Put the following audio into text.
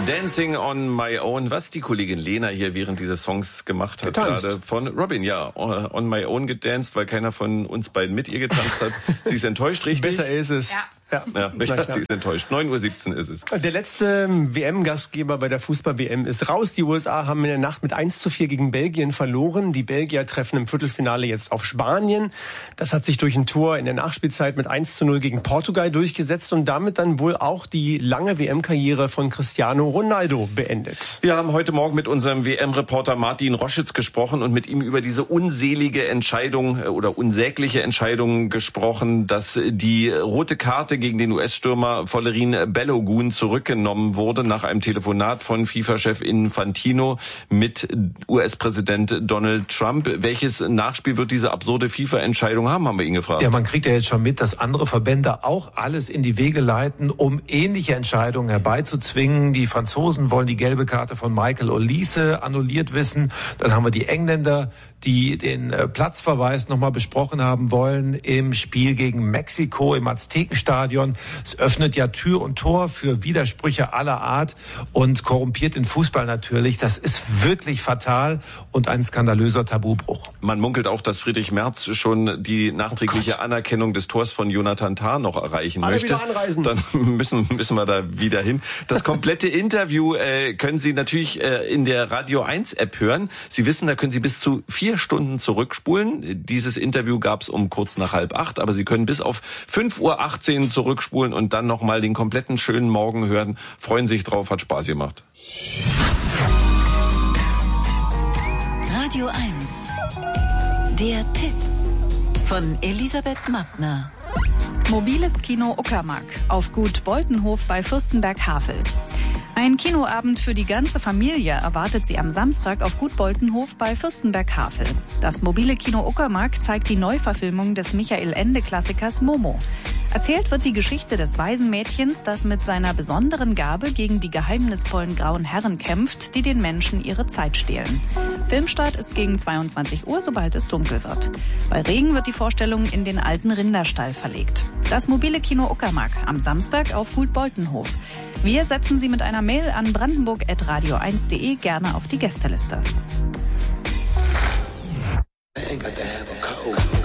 Dancing on My Own, was die Kollegin Lena hier während dieses Songs gemacht hat, gerade von Robin, ja, on My Own gedanced, weil keiner von uns beiden mit ihr getanzt hat. Sie ist enttäuscht, richtig? Besser ist es. Ja. Sie ist enttäuscht. 9:17 Uhr ist es. Der letzte WM-Gastgeber bei der Fußball-WM ist raus. Die USA haben in der Nacht mit 1:4 gegen Belgien verloren. Die Belgier treffen im Viertelfinale jetzt auf Spanien. Das hat sich durch ein Tor in der Nachspielzeit mit 1:0 gegen Portugal durchgesetzt und damit dann wohl auch die lange WM-Karriere von Cristiano Ronaldo beendet. Wir haben heute Morgen mit unserem WM-Reporter Martin Roschitz gesprochen und mit ihm über diese unselige Entscheidung oder unsägliche Entscheidung gesprochen, dass die rote Karte gegen den US-Stürmer Vollerin Balogun zurückgenommen wurde nach einem Telefonat von FIFA-Chef Infantino mit US-Präsident Donald Trump. Welches Nachspiel wird diese absurde FIFA-Entscheidung haben wir ihn gefragt. Ja, man kriegt ja jetzt schon mit, dass andere Verbände auch alles in die Wege leiten, um ähnliche Entscheidungen herbeizuzwingen. Die Franzosen wollen die gelbe Karte von Michael Olise annulliert wissen. Dann haben wir die Engländer, die den Platzverweis nochmal besprochen haben wollen im Spiel gegen Mexiko im Aztekenstadion. Es öffnet ja Tür und Tor für Widersprüche aller Art und korrumpiert den Fußball natürlich. Das ist wirklich fatal und ein skandalöser Tabubruch. Man munkelt auch, dass Friedrich Merz schon die nachträgliche Anerkennung des Tors von Jonathan Tah noch erreichen möchte. Wieder anreisen. Dann müssen wir da wieder hin. Das komplette Interview können Sie natürlich in der Radio 1 App hören. Sie wissen, da können Sie bis zu 4 Stunden zurückspulen. Dieses Interview gab es um kurz nach 7:30, aber Sie können bis auf 5:18 Uhr zurückspulen und dann nochmal den kompletten schönen Morgen hören. Freuen sich drauf, hat Spaß gemacht. Radio 1. Der Tipp von Elisabeth Mattner. Mobiles Kino Uckermark auf Gut Boltenhof bei Fürstenberg-Havel. Ein Kinoabend für die ganze Familie erwartet Sie am Samstag auf Gut Boltenhof bei Fürstenberg-Havel. Das mobile Kino Uckermark zeigt die Neuverfilmung des Michael-Ende-Klassikers Momo. Erzählt wird die Geschichte des Waisenmädchens, das mit seiner besonderen Gabe gegen die geheimnisvollen grauen Herren kämpft, die den Menschen ihre Zeit stehlen. Filmstart ist gegen 22 Uhr, sobald es dunkel wird. Bei Regen wird die Vorstellung in den alten Rinderstall verlegt. Das mobile Kino Uckermark am Samstag auf Gut Boltenhof. Wir setzen Sie mit einer Mail an brandenburg@radio1.de gerne auf die Gästeliste.